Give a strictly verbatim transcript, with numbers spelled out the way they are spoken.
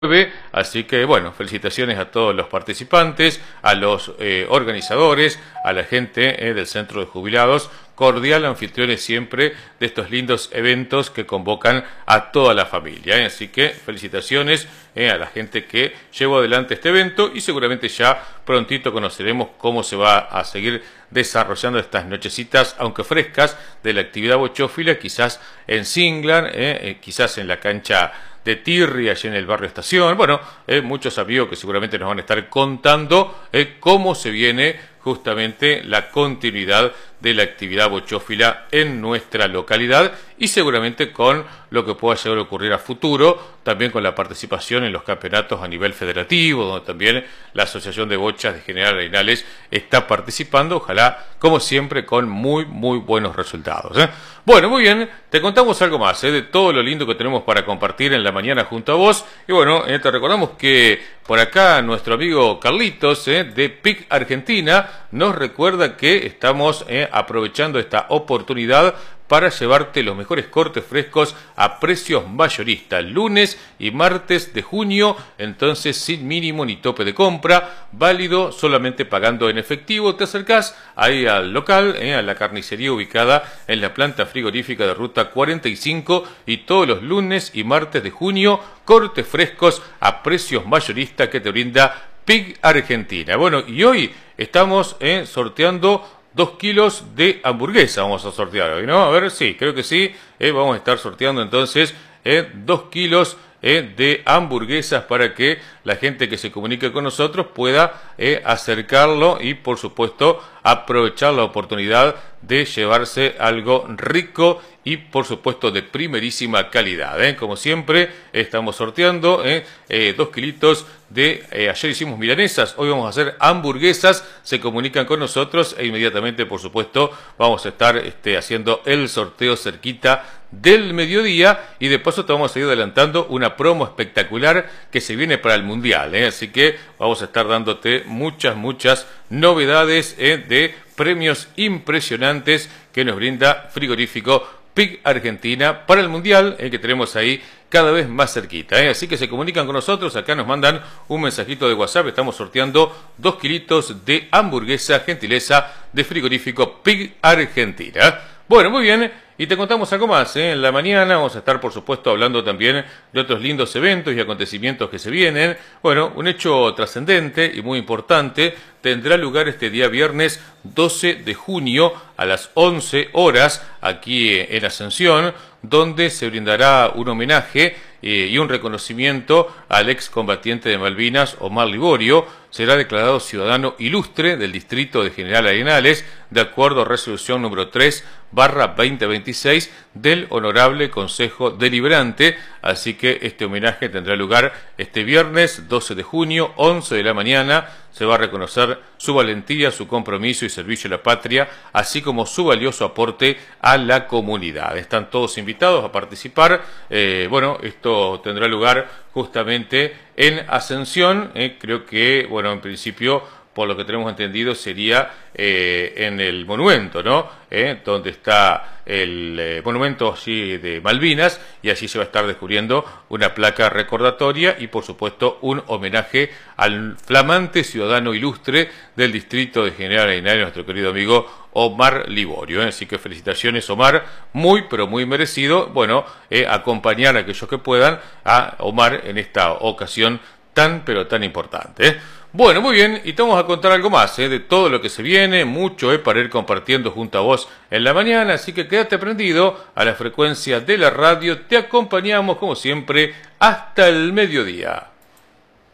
Así que bueno, felicitaciones a todos los participantes, a los eh, organizadores, a la gente eh, del Centro de Jubilados, cordial anfitriones siempre de estos lindos eventos que convocan a toda la familia. ¿eh? Así que felicitaciones eh, a la gente que llevó adelante este evento y seguramente ya prontito conoceremos cómo se va a seguir desarrollando estas nochecitas, aunque frescas, de la actividad bochófila, quizás en Singlan, eh, eh, quizás en la cancha de Tirri, allí en el barrio Estación. Bueno, eh, muchos amigos que seguramente nos van a estar contando eh, cómo se viene justamente la continuidad de la actividad bochófila en nuestra localidad y seguramente con lo que pueda llegar a ocurrir a futuro, también con la participación en los campeonatos a nivel federativo, donde también la Asociación de Bochas de General Arenales está participando, ojalá, como siempre, con muy, muy buenos resultados. ¿eh? Bueno, muy bien, te contamos algo más ¿eh? de todo lo lindo que tenemos para compartir en la mañana junto a vos. Y bueno, eh, te recordamos que por acá nuestro amigo Carlitos eh, de P I C Argentina nos recuerda que estamos eh, aprovechando esta oportunidad para llevarte los mejores cortes frescos a precios mayoristas, lunes y martes de junio, entonces sin mínimo ni tope de compra, válido solamente pagando en efectivo. Te acercás ahí al local, eh, a la carnicería ubicada en la planta frigorífica de Ruta cuarenta y cinco y todos los lunes y martes de junio, cortes frescos a precios mayoristas que te brinda P I C Argentina. Bueno, y hoy estamos eh, sorteando dos kilos de hamburguesa, vamos a sortear hoy, ¿no? A ver, sí, creo que sí, eh, vamos a estar sorteando entonces eh, dos kilos eh, de hamburguesas para que la gente que se comunique con nosotros pueda eh, acercarlo y, por supuesto, aprovechar la oportunidad de llevarse algo rico y, por supuesto, de primerísima calidad. ¿eh? Como siempre, estamos sorteando eh, eh, dos kilitos de... Eh, ayer hicimos milanesas, hoy vamos a hacer hamburguesas. Se comunican con nosotros e inmediatamente, por supuesto, vamos a estar este, haciendo el sorteo cerquita del mediodía y de paso te vamos a ir adelantando una promo espectacular que se viene para el Mundial. ¿eh? Así que vamos a estar dándote muchas, muchas novedades eh, de premios impresionantes que nos brinda Frigorífico P I C Argentina para el Mundial, eh, que tenemos ahí cada vez más cerquita. ¿eh? Así que se comunican con nosotros, acá nos mandan un mensajito de WhatsApp, estamos sorteando dos kilitos de hamburguesa, gentileza de Frigorífico P I C Argentina. Bueno, muy bien, y te contamos algo más. ¿eh? En la mañana vamos a estar, por supuesto, hablando también de otros lindos eventos y acontecimientos que se vienen. Bueno, un hecho trascendente y muy importante tendrá lugar este día viernes doce de junio a las once horas aquí en Ascensión, donde se brindará un homenaje eh, y un reconocimiento al excombatiente de Malvinas, Omar Liborio. Será declarado ciudadano ilustre del distrito de General Arenales, de acuerdo a resolución número tres barra veinte veintiséis del Honorable Consejo Deliberante. Así que este homenaje tendrá lugar este viernes doce de junio, once de la mañana. Se va a reconocer su valentía, su compromiso y servicio a la patria, así como su valioso aporte a la comunidad. Están todos invitados a participar. Eh, bueno, esto tendrá lugar justamente en Ascensión. Eh, creo que, bueno, en principio, por lo que tenemos entendido, sería eh, en el monumento, ¿no? Eh, donde está el eh, monumento allí de Malvinas, y allí se va a estar descubriendo una placa recordatoria y, por supuesto, un homenaje al flamante ciudadano ilustre del distrito de General Arenales, nuestro querido amigo Omar Liborio. ¿eh? Así que felicitaciones, Omar, muy, pero muy merecido. Bueno, eh, acompañar a aquellos que puedan a Omar en esta ocasión tan, pero tan importante. ¿eh? Bueno, muy bien, y te vamos a contar algo más ¿eh? de todo lo que se viene, mucho ¿eh? para ir compartiendo junto a vos en la mañana, así que quédate prendido a la frecuencia de la radio, te acompañamos como siempre hasta el mediodía.